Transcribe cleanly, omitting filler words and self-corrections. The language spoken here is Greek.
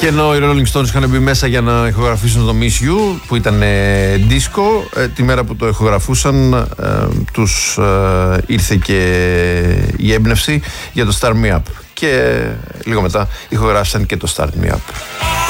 Και ενώ οι Rolling Stones είχαν μπει μέσα για να ηχογραφήσουν το Miss You, που ήταν disco, τη μέρα που το ηχογραφούσαν τους ήρθε και η έμπνευση για το Start Me Up. Και λίγο μετά ηχογράφησαν και το Start Me Up.